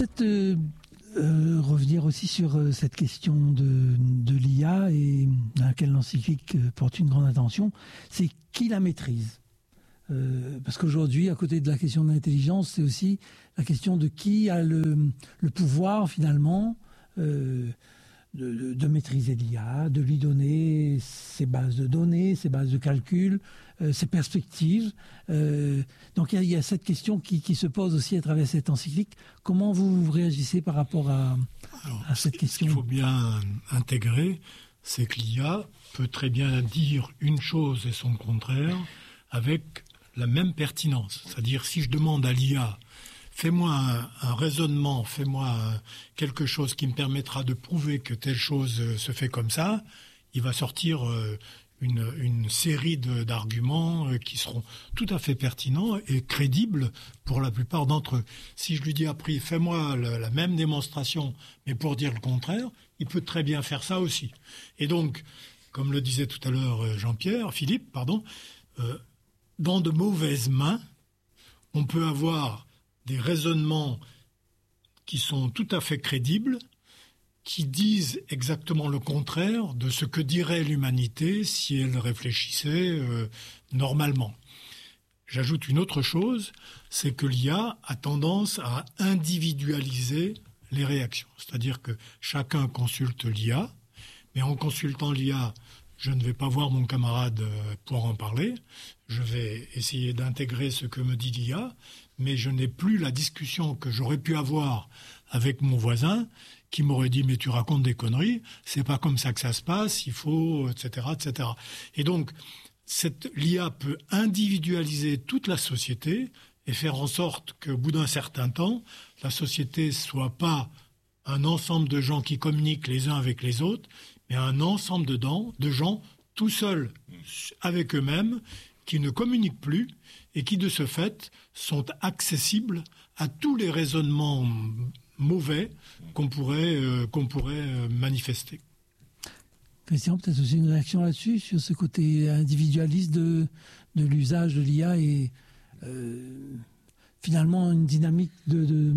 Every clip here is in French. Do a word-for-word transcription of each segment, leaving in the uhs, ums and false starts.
peut-être euh, euh, revenir aussi sur euh, cette question de, de l'I A et à laquelle l'encyclique euh, porte une grande attention, c'est qui la maîtrise. Euh, parce qu'aujourd'hui, à côté de la question de l'intelligence, c'est aussi la question de qui a le, le pouvoir finalement euh, de, de, de maîtriser l'I A, de lui donner ses bases de données, ses bases de calcul, euh, ses perspectives. Euh, donc il y a, il y a cette question qui, qui se pose aussi à travers cette encyclique. Comment vous réagissez par rapport à, Alors, à cette question ? Ce qu'il faut bien intégrer, c'est que l'I A peut très bien dire une chose et son contraire avec la même pertinence. C'est-à-dire, si je demande à l'I A, fais-moi un, un raisonnement, fais-moi un, quelque chose qui me permettra de prouver que telle chose euh, se fait comme ça, il va sortir euh, une, une série de, d'arguments euh, qui seront tout à fait pertinents et crédibles pour la plupart d'entre eux. Si je lui dis après, fais-moi la, la même démonstration, mais pour dire le contraire, il peut très bien faire ça aussi. Et donc, comme le disait tout à l'heure Jean-Pierre, Philippe, pardon, euh, dans de mauvaises mains, on peut avoir des raisonnements qui sont tout à fait crédibles, qui disent exactement le contraire de ce que dirait l'humanité si elle réfléchissait euh, normalement. J'ajoute une autre chose, c'est que l'I A a tendance à individualiser les réactions. C'est-à-dire que chacun consulte l'I A, mais en consultant l'I A, je ne vais pas voir mon camarade pour en parler. Je vais essayer d'intégrer ce que me dit l'I A, mais je n'ai plus la discussion que j'aurais pu avoir avec mon voisin qui m'aurait dit « mais tu racontes des conneries, c'est pas comme ça que ça se passe, il faut, et cetera, et cetera » Et donc, cette, l'I A peut individualiser toute la société et faire en sorte qu'au bout d'un certain temps, la société soit pas un ensemble de gens qui communiquent les uns avec les autres, mais un ensemble de, dents, de gens tout seuls avec eux-mêmes qui ne communiquent plus et qui, de ce fait, sont accessibles à tous les raisonnements mauvais qu'on pourrait, euh, qu'on pourrait euh, manifester. Christian, peut-être aussi une réaction là-dessus, sur ce côté individualiste de, de l'usage de l'I A et euh, finalement une dynamique de... de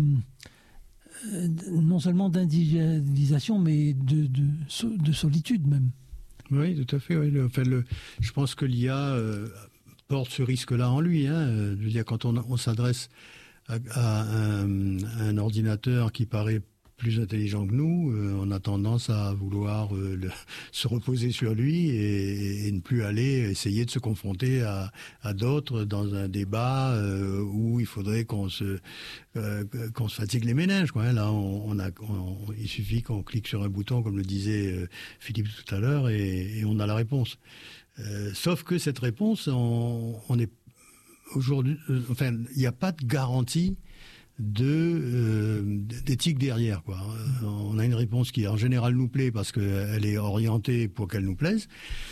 non seulement d'individualisation, mais de, de, de solitude même. Oui, tout à fait. Oui. Le, enfin, le, je pense que l'I A euh, porte ce risque-là en lui. Hein. Je veux dire, quand on, on s'adresse à, à, un, à un ordinateur qui paraît plus intelligent que nous, euh, on a tendance à vouloir euh, le, se reposer sur lui et, et ne plus aller essayer de se confronter à, à d'autres dans un débat euh, où il faudrait qu'on se euh, qu'on se fatigue les méninges, quoi. Là, on, on a, on, il suffit qu'on clique sur un bouton, comme le disait euh, Philippe tout à l'heure, et, et on a la réponse. Euh, sauf que cette réponse, on, on est aujourd'hui, euh, enfin, il n'y a pas de garantie de euh, d'éthique derrière, quoi. Euh, on a une réponse qui en général nous plaît parce qu'elle est orientée pour qu'elle nous plaise,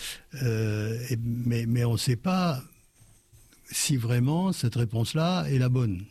euh, et, mais mais on ne sait pas si vraiment cette réponse-là est la bonne.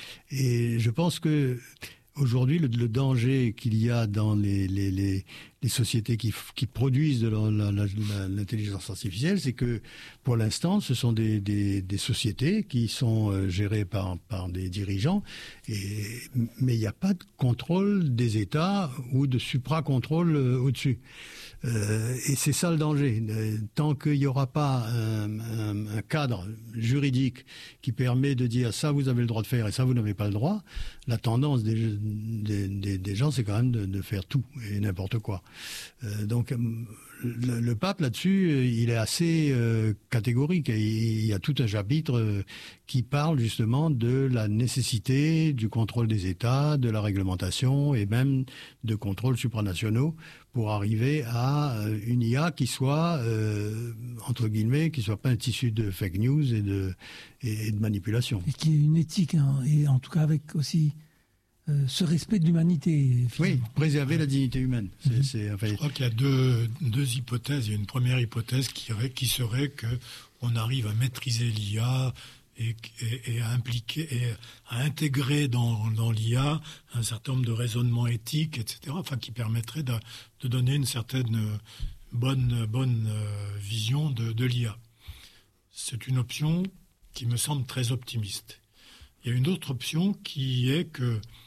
Et je pense que aujourd'hui, le, le danger qu'il y a dans les, les, les, les sociétés qui, qui produisent de la, la, la, l'intelligence artificielle, c'est que pour l'instant, ce sont des, des, des sociétés qui sont euh, gérées par, par des dirigeants, et, mais il n'y a pas de contrôle des États ou de supra-contrôle euh, au-dessus. Euh, et c'est ça le danger. Tant qu'il n'y aura pas un, un, un cadre juridique qui permet de dire ça vous avez le droit de faire et ça vous n'avez pas le droit, la tendance des, des, des, des gens c'est quand même de, de faire tout et n'importe quoi. Euh, donc le, le pape là-dessus, il est assez euh, catégorique. Il y a tout un chapitre euh, qui parle justement de la nécessité du contrôle des États, de la réglementation et même de contrôles supranationaux pour arriver à une I A qui soit, euh, entre guillemets, qui soit pas un tissu de fake news et de, et de manipulation. Et qui ait une éthique, hein, et en tout cas avec aussi euh, ce respect de l'humanité. Finalement. Oui, préserver la dignité humaine. C'est, mm-hmm. c'est, enfin... Je crois qu'il y a deux, deux hypothèses. Il y a une première hypothèse qui, qui serait qu'on arrive à maîtriser l'I A et, et, et à impliquer, et à intégrer dans, dans l'I A un certain nombre de raisonnements éthiques, et cetera, enfin, qui permettraient de, de donner une certaine bonne, bonne vision de, de l'I A. C'est une option qui me semble très optimiste. Il y a une autre option qui est que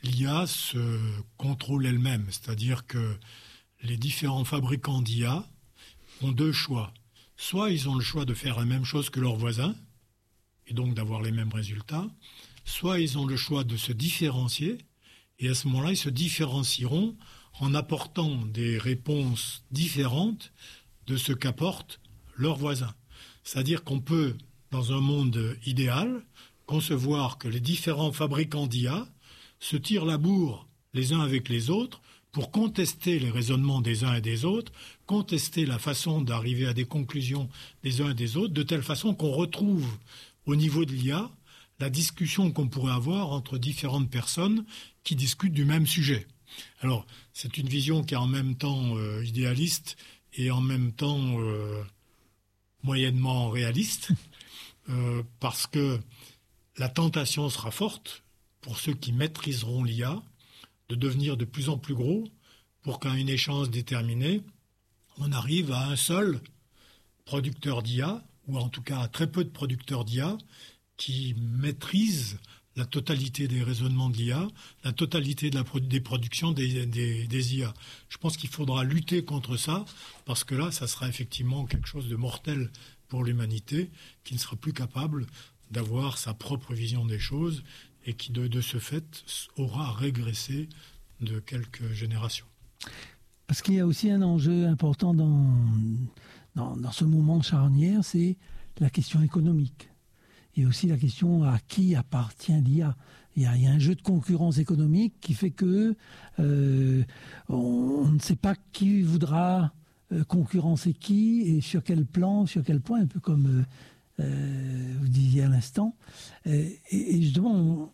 l'I A se contrôle elle-même. C'est-à-dire que les différents fabricants d'I A ont deux choix. Soit ils ont le choix de faire la même chose que leurs voisins, et donc d'avoir les mêmes résultats, soit ils ont le choix de se différencier, et à ce moment-là, ils se différencieront en apportant des réponses différentes de ce qu'apportent leurs voisins. C'est-à-dire qu'on peut, dans un monde idéal, concevoir que les différents fabricants d'I A se tirent la bourre les uns avec les autres pour contester les raisonnements des uns et des autres, contester la façon d'arriver à des conclusions des uns et des autres, de telle façon qu'on retrouve au niveau de l'I A la discussion qu'on pourrait avoir entre différentes personnes qui discutent du même sujet. Alors, c'est une vision qui est en même temps euh, idéaliste et en même temps euh, moyennement réaliste, euh, parce que la tentation sera forte pour ceux qui maîtriseront l'I A de devenir de plus en plus gros pour qu'à une échéance déterminée, on arrive à un seul producteur d'I A, ou en tout cas à très peu de producteurs d'I A, qui maîtrisent la totalité des raisonnements de l'I A, la totalité de la, des productions des, des, des I A. Je pense qu'il faudra lutter contre ça, parce que là, ça sera effectivement quelque chose de mortel pour l'humanité, qui ne sera plus capable d'avoir sa propre vision des choses et qui, de, de ce fait, aura régressé de quelques générations. Parce qu'il y a aussi un enjeu important dans, dans, dans ce moment charnière, c'est la question économique. Et aussi la question à qui appartient l'I A. Il y a, il y a un jeu de concurrence économique qui fait que euh, on, on ne sait pas qui voudra euh, concurrencer qui et sur quel plan, sur quel point, un peu comme euh, euh, vous disiez à l'instant. Et, et justement, on,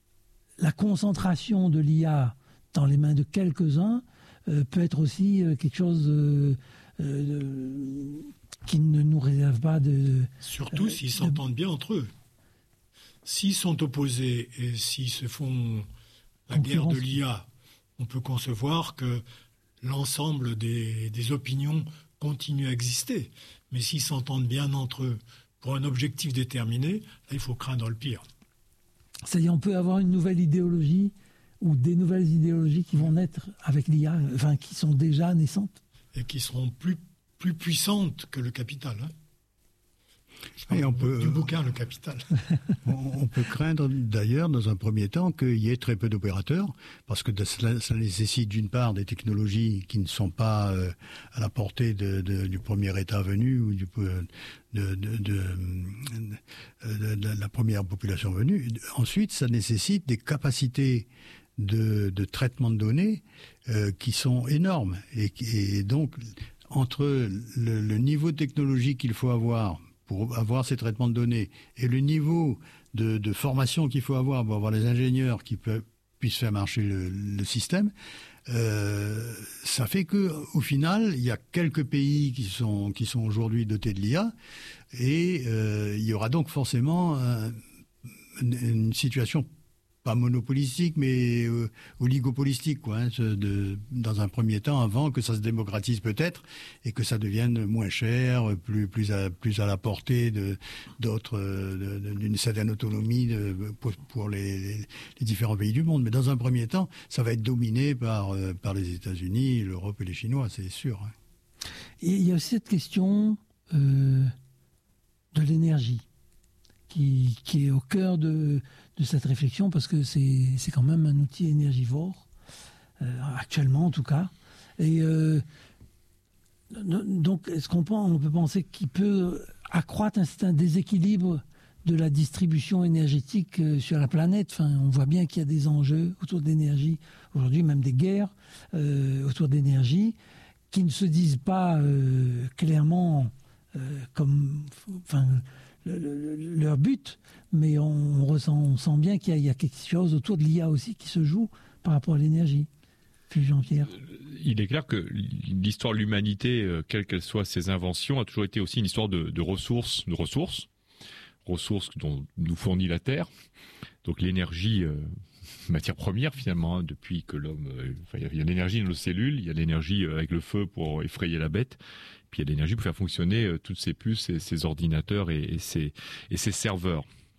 la concentration de l'I A dans les mains de quelques-uns euh, peut être aussi euh, quelque chose euh, euh, de, qui ne nous réserve pas de... Surtout euh, s'ils s'entendent de... bien entre eux. S'ils sont opposés et s'ils se font la guerre de l'I A, on peut concevoir que l'ensemble des, des opinions continuent à exister. Mais s'ils s'entendent bien entre eux pour un objectif déterminé, là, il faut craindre le pire. C'est-à-dire on peut avoir une nouvelle idéologie ou des nouvelles idéologies qui vont naître avec l'I A, enfin qui sont déjà naissantes. Et qui seront plus, plus puissantes que le capital. Hein. Et on peut, du bouquin, le capital. On, on peut craindre d'ailleurs, dans un premier temps, qu'il y ait très peu d'opérateurs, parce que cela, ça nécessite d'une part des technologies qui ne sont pas euh, à la portée de, de, du premier État venu ou du, de, de, de, de, de, de la première population venue. Ensuite, ça nécessite des capacités de, de traitement de données euh, qui sont énormes. Et, et donc, entre le, le niveau de technologie qu'il faut avoir pour avoir ces traitements de données et le niveau de, de formation qu'il faut avoir pour avoir les ingénieurs qui peuvent, puissent faire marcher le, le système, euh, ça fait que au final, il y a quelques pays qui sont, qui sont aujourd'hui dotés de l'I A et euh, il y aura donc forcément un, une, une situation pas monopolistique, mais euh, oligopolistique, quoi, hein, de, dans un premier temps, avant que ça se démocratise peut-être et que ça devienne moins cher, plus plus à plus à la portée de d'autres, de, de, d'une certaine autonomie de, pour, pour les, les, les différents pays du monde. Mais dans un premier temps, ça va être dominé par euh, par les États-Unis, l'Europe et les Chinois, c'est sûr. Hein. Et il y a aussi cette question euh, de l'énergie qui qui est au cœur de de cette réflexion, parce que c'est, c'est quand même un outil énergivore, euh, actuellement en tout cas. Et euh, donc, est-ce qu'on peut, on peut penser qu'il peut accroître un certain déséquilibre de la distribution énergétique euh, sur la planète? Enfin, on voit bien qu'il y a des enjeux autour de l'énergie, aujourd'hui même des guerres euh, autour de l'énergie, qui ne se disent pas euh, clairement euh, comme... Enfin, Le, le, leur but, mais on, on, ressent, on sent bien qu'il y a, il y a quelque chose autour de l'I A aussi qui se joue par rapport à l'énergie. Philippe Jean-Pierre. Il est clair que l'histoire de l'humanité, quelles qu'elles soient ses inventions, a toujours été aussi une histoire de, de ressources, de ressources, ressources dont nous fournit la Terre. Donc l'énergie, euh, matière première finalement, hein, depuis que l'homme... Euh, enfin, il y a l'énergie dans nos cellules, il y a l'énergie avec le feu pour effrayer la bête, puis il y a l'énergie pour faire fonctionner euh, toutes ces puces, et ces ordinateurs et, et, ces, et ces serveurs.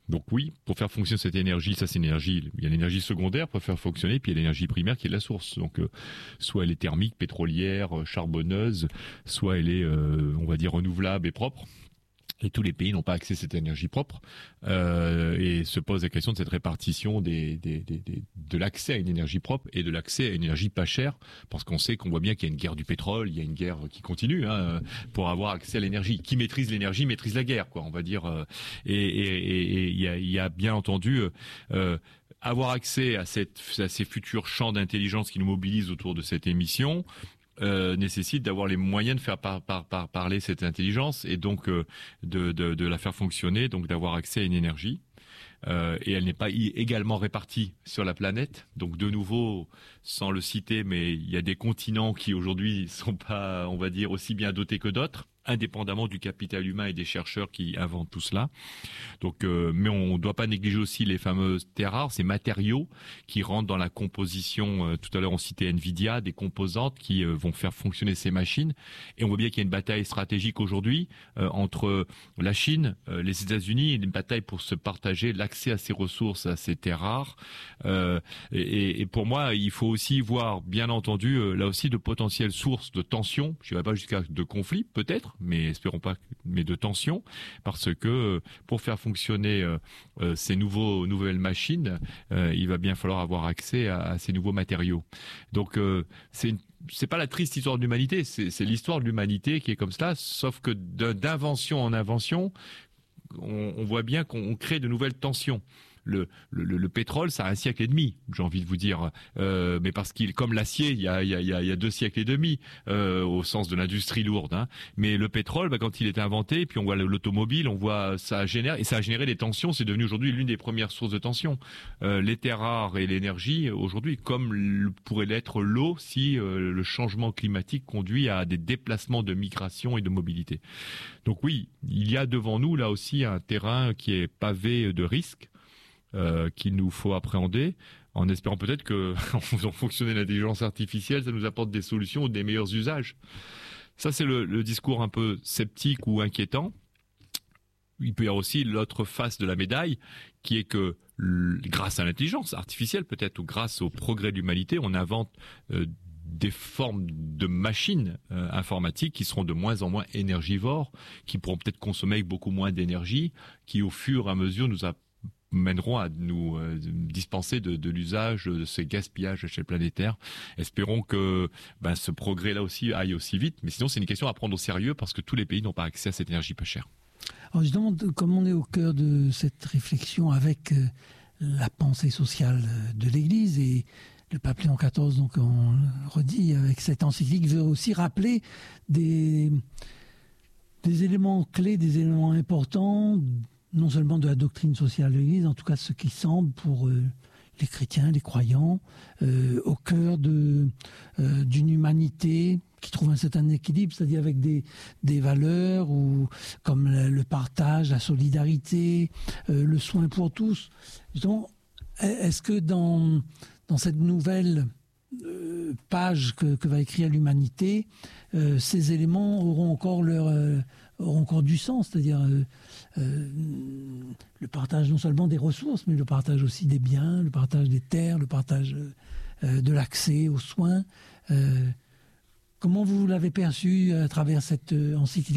Donc oui, pour faire fonctionner cette énergie, ça c'est une énergie, il y a l'énergie secondaire pour faire fonctionner, puis il y a l'énergie primaire qui est la source. Donc euh, soit elle est thermique, pétrolière, charbonneuse, soit elle est, euh, on va dire, renouvelable et propre. Et tous les pays n'ont pas accès à cette énergie propre, euh, et se pose la question de cette répartition des, des, des, des, de l'accès à une énergie propre et de l'accès à une énergie pas chère, parce qu'on sait qu'on voit bien qu'il y a une guerre du pétrole, il y a une guerre qui continue, hein, pour avoir accès à l'énergie. Qui maîtrise l'énergie maîtrise la guerre, quoi, on va dire. Euh, et, et, et il y a, il y a bien entendu euh, avoir accès à, cette, à ces futurs champs d'intelligence qui nous mobilisent autour de cette émission. Euh, nécessite d'avoir les moyens de faire par, par, par, parler cette intelligence et donc euh, de, de, de la faire fonctionner, donc d'avoir accès à une énergie. Euh, et elle n'est pas y, également répartie sur la planète. Donc de nouveau, sans le citer, mais il y a des continents qui aujourd'hui sont pas, on va dire, aussi bien dotés que d'autres, indépendamment du capital humain et des chercheurs qui inventent tout cela. Donc, euh, mais on ne doit pas négliger aussi les fameuses terres rares, ces matériaux qui rentrent dans la composition. Euh, tout à l'heure, on citait Nvidia, des composantes qui euh, vont faire fonctionner ces machines. Et on voit bien qu'il y a une bataille stratégique aujourd'hui euh, entre la Chine, euh, les États-Unis, une bataille pour se partager l'accès à ces ressources, à ces terres rares. Euh, et, et pour moi, il faut aussi voir, bien entendu, euh, là aussi de potentielles sources de tensions. Je ne dirais pas jusqu'à de conflits, peut-être, mais espérons pas, mais de tension, parce que pour faire fonctionner euh, euh, ces nouveaux nouvelles machines, euh, il va bien falloir avoir accès à, à ces nouveaux matériaux. Donc euh, c'est une c'est pas la triste histoire de l'humanité, c'est, c'est l'histoire de l'humanité qui est comme cela, sauf que d'invention en invention, on, on voit bien qu'on crée de nouvelles tensions. Le, le, le pétrole, ça a un siècle et demi, j'ai envie de vous dire, euh, mais parce qu'il, comme l'acier, il y a, il y a, il y a deux siècles et demi, euh, au sens de l'industrie lourde. Hein. Mais le pétrole, bah, quand il est inventé, puis on voit l'automobile, on voit ça génère et ça a généré des tensions. C'est devenu aujourd'hui l'une des premières sources de tensions. Euh, les terres rares et l'énergie aujourd'hui, comme le, pourrait l'être l'eau, si euh, le changement climatique conduit à des déplacements de migration et de mobilité. Donc oui, il y a devant nous là aussi un terrain qui est pavé de risques. Euh, qu'il nous faut appréhender, en espérant peut-être que, en faisant fonctionner l'intelligence artificielle, ça nous apporte des solutions ou des meilleurs usages. Ça, c'est le, le discours un peu sceptique ou inquiétant. Il peut y avoir aussi l'autre face de la médaille, qui est que grâce à l'intelligence artificielle, peut-être, ou grâce au progrès de l'humanité, on invente euh, des formes de machines euh, informatiques qui seront de moins en moins énergivores, qui pourront peut-être consommer avec beaucoup moins d'énergie, qui au fur et à mesure nous a mèneront à nous euh, dispenser de, de l'usage de ces gaspillages à l'échelle planétaire. Espérons que ben, ce progrès-là aussi aille aussi vite, mais sinon c'est une question à prendre au sérieux parce que tous les pays n'ont pas accès à cette énergie pas chère. Alors justement, comme on est au cœur de cette réflexion avec euh, la pensée sociale de l'Église et le pape Léon quatorze, donc on le redit avec cette encyclique, veut aussi rappeler des, des éléments clés, des éléments importants, non seulement de la doctrine sociale de l'Église, en tout cas ce qui semble pour euh, les chrétiens, les croyants, euh, au cœur de, euh, d'une humanité qui trouve un certain équilibre, c'est-à-dire avec des, des valeurs ou, comme le, le partage, la solidarité, euh, le soin pour tous. Donc, est-ce que dans, dans cette nouvelle euh, page que, que va écrire l'humanité, euh, ces éléments auront encore leur... Euh, auront encore du sens, c'est-à-dire euh, euh, le partage non seulement des ressources, mais le partage aussi des biens, le partage des terres, le partage euh, de l'accès aux soins. Euh, comment vous l'avez perçu à travers cette euh, encyclique ?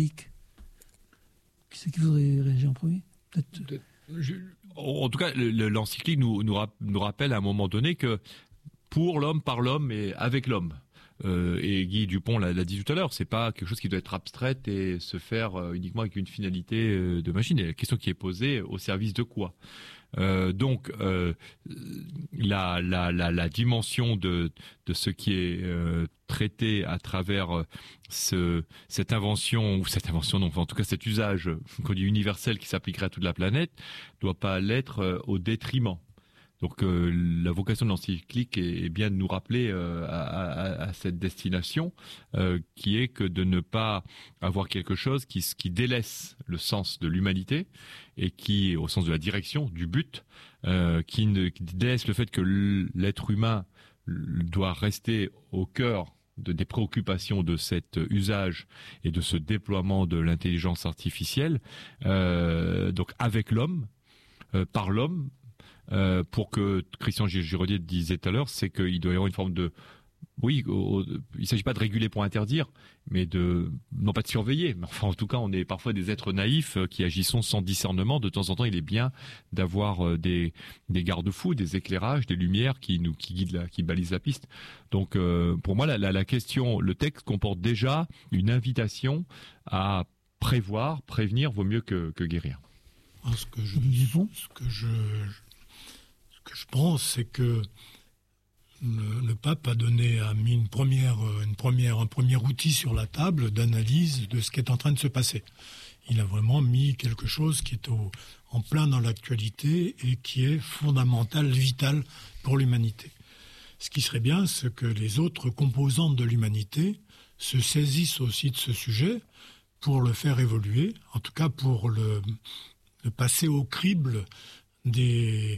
Qui c'est qui voudrait réagir en premier ? Peut-être... Je, en tout cas, le, le, l'encyclique nous, nous, nous rappelle à un moment donné que pour l'homme, par l'homme et avec l'homme. Euh, et Guy Dupont l'a, l'a dit tout à l'heure, c'est pas quelque chose qui doit être abstraite et se faire euh, uniquement avec une finalité euh, de machine. Et la question qui est posée, au service de quoi ? euh, Donc, euh, la, la, la, la dimension de, de ce qui est euh, traité à travers ce, cette invention, ou cette invention, non, en tout cas cet usage qu'on dit universel qui s'appliquerait à toute la planète, doit pas l'être euh, au détriment. Donc euh, la vocation de l'encyclique est, est bien de nous rappeler euh, à, à, à cette destination euh, qui est que de ne pas avoir quelque chose qui, qui délaisse le sens de l'humanité et qui, au sens de la direction, du but, euh, qui, ne, qui délaisse le fait que l'être humain doit rester au cœur de, des préoccupations de cet usage et de ce déploiement de l'intelligence artificielle, euh, donc avec l'homme. euh, par l'homme. Euh, pour que Christian Giraudier disait tout à l'heure, c'est qu'il doit y avoir une forme de... Oui, au, au, il ne s'agit pas de réguler pour interdire, mais de... non pas de surveiller. Mais enfin, en tout cas, on est parfois des êtres naïfs qui agissons sans discernement. De temps en temps, il est bien d'avoir des, des garde-fous, des éclairages, des lumières qui nous qui guident, la, qui balisent la piste. Donc, euh, pour moi, la, la, la question, le texte comporte déjà une invitation à prévoir, prévenir, vaut mieux que, que guérir. Alors, ce que je, ce que je Ce que je pense, c'est que le, le pape a donné, a mis une première, une première, un premier outil sur la table d'analyse de ce qui est en train de se passer. Il a vraiment mis quelque chose qui est au, en plein dans l'actualité et qui est fondamental, vital pour l'humanité. Ce qui serait bien, c'est que les autres composantes de l'humanité se saisissent aussi de ce sujet pour le faire évoluer, en tout cas pour le, le passer au crible des...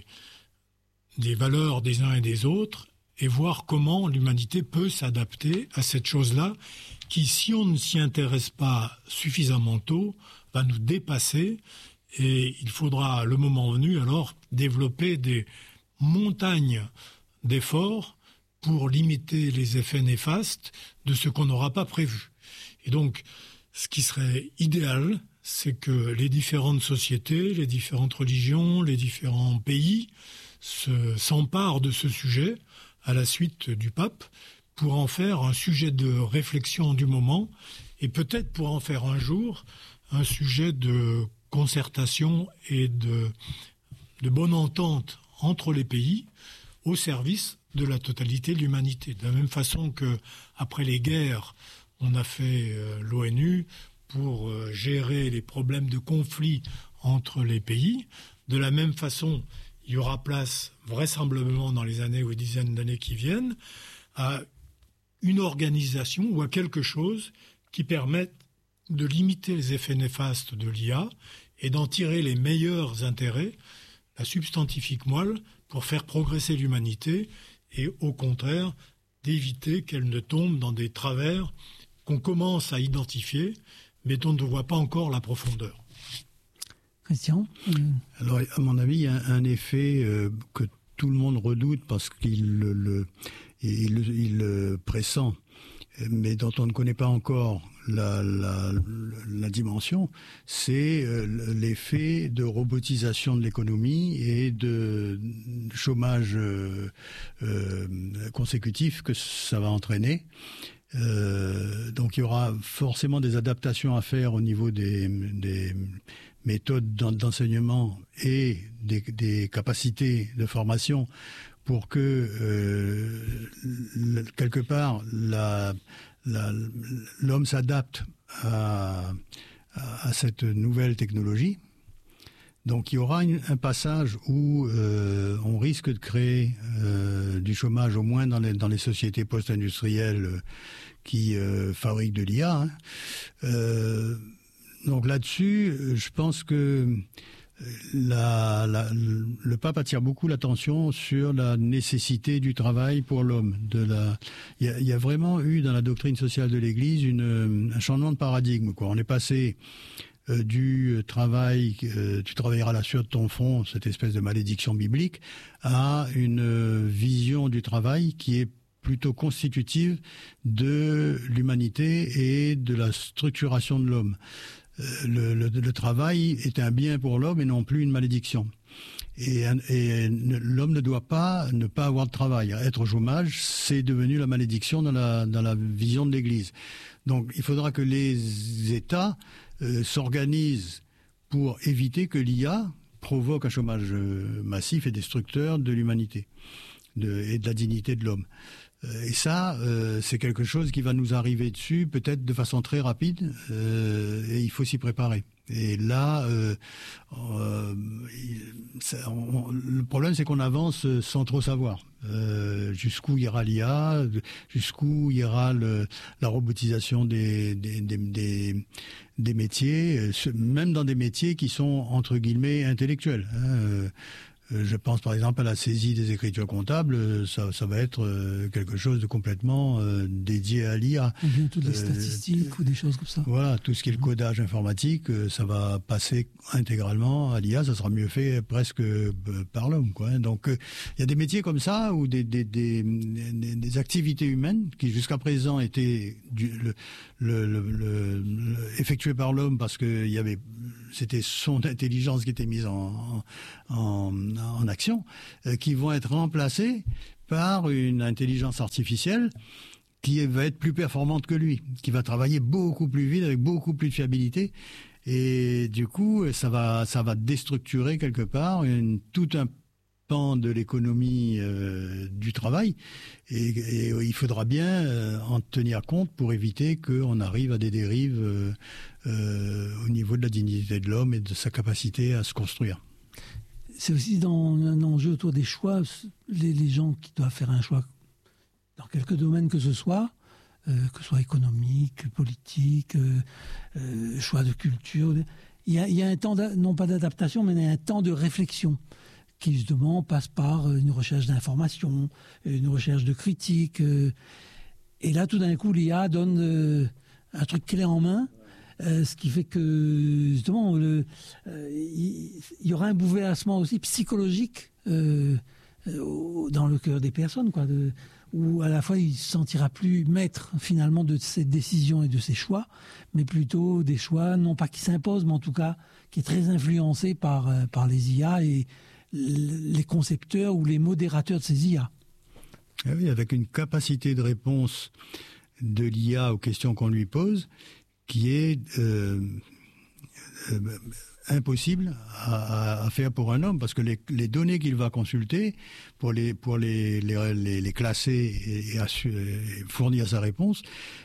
des valeurs des uns et des autres, et voir comment l'humanité peut s'adapter à cette chose-là, qui, si on ne s'y intéresse pas suffisamment tôt, va nous dépasser, et il faudra, le moment venu, alors, développer des montagnes d'efforts pour limiter les effets néfastes de ce qu'on n'aura pas prévu. Et donc, ce qui serait idéal, c'est que les différentes sociétés, les différentes religions, les différents pays se, s'emparent de ce sujet à la suite du pape pour en faire un sujet de réflexion du moment et peut-être pour en faire un jour un sujet de concertation et de, de bonne entente entre les pays au service de la totalité de l'humanité. De la même façon qu'après les guerres, on a fait euh, l'ONU pour euh, gérer les problèmes de conflit entre les pays, de la même façon, il y aura place, vraisemblablement dans les années ou les dizaines d'années qui viennent, à une organisation ou à quelque chose qui permette de limiter les effets néfastes de l'I A et d'en tirer les meilleurs intérêts, la substantifique moelle, pour faire progresser l'humanité et au contraire d'éviter qu'elle ne tombe dans des travers qu'on commence à identifier mais dont on ne voit pas encore la profondeur. Christian ? Alors, à mon avis, il y a un effet euh, que tout le monde redoute parce qu'il le, le, il, il le pressent, mais dont on ne connaît pas encore la, la, la dimension, c'est euh, l'effet de robotisation de l'économie et de chômage euh, euh, consécutif que ça va entraîner. Euh, donc il y aura forcément des adaptations à faire au niveau des, des méthodes d'enseignement et des, des capacités de formation pour que euh, le, quelque part la, la, l'homme s'adapte à, à, à cette nouvelle technologie. Donc il y aura une, un passage où euh, on risque de créer euh, du chômage, au moins dans les, dans les sociétés post-industrielles euh, qui euh, fabriquent de l'I A. Hein. Euh, donc là-dessus, je pense que la, la, le pape attire beaucoup l'attention sur la nécessité du travail pour l'homme. De la, il y a, il y a vraiment eu dans la doctrine sociale de l'Église une, un changement de paradigme, quoi. On est passé Euh, du travail, euh, tu travailleras la sueur de ton front, cette espèce de malédiction biblique, à une euh, vision du travail qui est plutôt constitutive de l'humanité et de la structuration de l'homme. Euh, le, le, le travail est un bien pour l'homme et non plus une malédiction. Et, et l'homme ne doit pas ne pas avoir de travail. Être au chômage, c'est devenu la malédiction dans la, dans la vision de l'Église. Donc il faudra que les États euh, s'organisent pour éviter que l'I A provoque un chômage euh, massif et destructeur de l'humanité de, et de la dignité de l'homme. Euh, et ça, euh, c'est quelque chose qui va nous arriver dessus, peut-être de façon très rapide, euh, et il faut s'y préparer. Et là, euh, euh, ça, on, le problème, c'est qu'on avance sans trop savoir euh, jusqu'où ira l'I A, jusqu'où ira le, la robotisation des, des, des, des, des métiers, même dans des métiers qui sont entre guillemets intellectuels. Hein. Je pense par exemple à la saisie des écritures comptables, ça, ça va être quelque chose de complètement euh, dédié à l'I A. Ou bien toutes les euh, statistiques ou des choses comme ça. Voilà, tout ce qui est le codage informatique, ça va passer intégralement à l'I A, ça sera mieux fait presque par l'homme, quoi. Donc il euh, y a des métiers comme ça, ou des, des, des, des, des activités humaines qui jusqu'à présent étaient du, le, le, le, le, le, effectuées par l'homme parce que y avait, c'était son intelligence qui était mise en, en, en action, euh, qui vont être remplacés par une intelligence artificielle qui va être plus performante que lui, qui va travailler beaucoup plus vite, avec beaucoup plus de fiabilité. Et du coup, ça va, ça va déstructurer quelque part une, tout un pan de l'économie euh, du travail. Et, et il faudra bien euh, en tenir compte pour éviter qu'on arrive à des dérives euh, euh, au niveau de la dignité de l'homme et de sa capacité à se construire. C'est aussi dans un enjeu autour des choix, les, les gens qui doivent faire un choix dans quelques domaines que ce soit, euh, que ce soit économique, politique, euh, euh, choix de culture. Il y a, il y a un temps, non pas d'adaptation, mais il y a un temps de réflexion qui justement passe par une recherche d'information, une recherche de critique. Euh, et là, tout d'un coup, l'I A donne euh, un truc clé en main. Euh, ce qui fait que justement il euh, y, y aura un bouleversement aussi psychologique euh, euh, dans le cœur des personnes, quoi, de, où à la fois il ne se sentira plus maître finalement de ses décisions et de ses choix, mais plutôt des choix non pas qui s'imposent, mais en tout cas qui est très influencé par, euh, par les I A et les concepteurs ou les modérateurs de ces I A. Ah oui, avec une capacité de réponse de l'I A aux questions qu'on lui pose qui est euh, euh, impossible à, à faire pour un homme, parce que les, les données qu'il va consulter pour les pour les les, les, les classer et, et, assu- et fournir sa réponse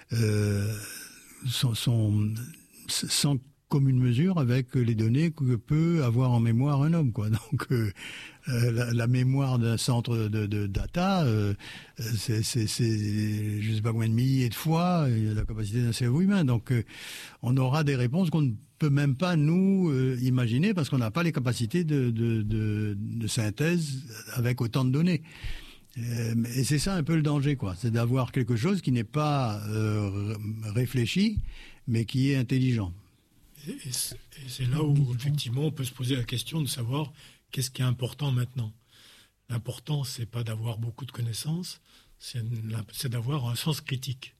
euh, sont, sont sans commune mesure avec les données que peut avoir en mémoire un homme, quoi. Donc euh, euh, la, la mémoire d'un centre de, de data, euh, c'est, c'est, c'est je sais pas combien de milliers de fois la capacité d'un cerveau humain. Donc euh, on aura des réponses qu'on ne peut même pas nous euh, imaginer parce qu'on n'a pas les capacités de, de, de, de synthèse avec autant de données. Euh, et c'est ça un peu le danger, quoi. C'est d'avoir quelque chose qui n'est pas euh, réfléchi, mais qui est intelligent. Et c'est, et c'est là où, effectivement, on peut se poser la question de savoir qu'est-ce qui est important maintenant. L'important, c'est pas d'avoir beaucoup de connaissances, c'est, c'est d'avoir un sens critique,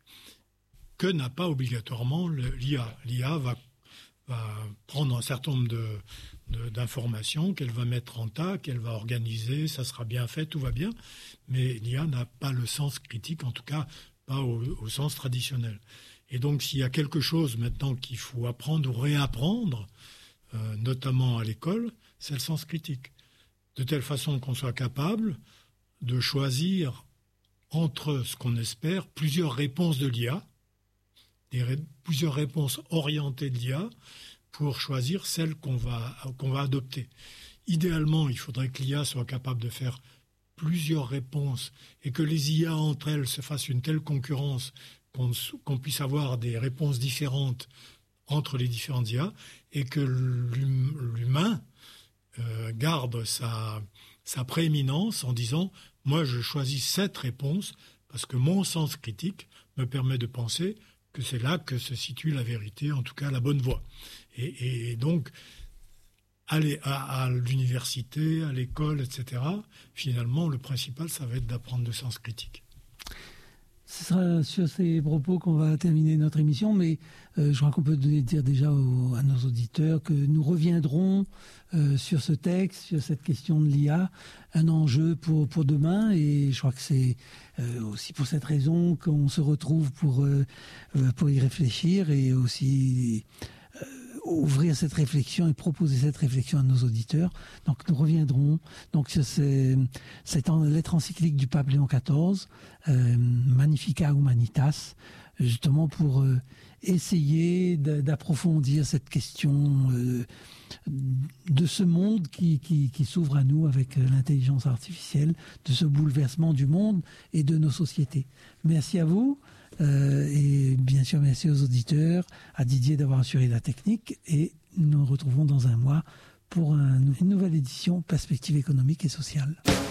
que n'a pas obligatoirement le, l'I A. L'I A va, va prendre un certain nombre de, de, d'informations qu'elle va mettre en tas, qu'elle va organiser, ça sera bien fait, tout va bien, mais l'I A n'a pas le sens critique, en tout cas pas au, au sens traditionnel. Et donc, s'il y a quelque chose maintenant qu'il faut apprendre ou réapprendre, euh, notamment à l'école, c'est le sens critique. De telle façon qu'on soit capable de choisir entre ce qu'on espère, plusieurs réponses de l'I A, des ré- plusieurs réponses orientées de l'I A, pour choisir celle qu'on va, qu'on va adopter. Idéalement, il faudrait que l'I A soit capable de faire plusieurs réponses et que les I A entre elles se fassent une telle concurrence Qu'on, qu'on puisse avoir des réponses différentes entre les différentes I A et que l'humain euh, garde sa, sa prééminence en disant « moi je choisis cette réponse parce que mon sens critique me permet de penser que c'est là que se situe la vérité, en tout cas la bonne voie ». Et, et donc, aller à, à l'université, à l'école, et cetera, finalement, le principal, ça va être d'apprendre le sens critique. Ce sera sur ces propos qu'on va terminer notre émission, mais euh, je crois qu'on peut dire déjà aux, à nos auditeurs que nous reviendrons euh, sur ce texte, sur cette question de l'I A, un enjeu pour, pour demain, et je crois que c'est euh, aussi pour cette raison qu'on se retrouve pour, euh, pour y réfléchir et aussi euh, ouvrir cette réflexion et proposer cette réflexion à nos auditeurs. Donc nous reviendrons donc sur ces, cette lettre encyclique du pape Léon quatorze, euh, Magnificat Humanitas, justement pour euh, essayer de, d'approfondir cette question euh, de ce monde qui, qui, qui s'ouvre à nous avec l'intelligence artificielle, de ce bouleversement du monde et de nos sociétés. Merci à vous. Euh, et bien sûr, merci aux auditeurs, à Didier d'avoir assuré la technique, et nous nous retrouvons dans un mois pour un, une nouvelle édition Perspective économique et sociale.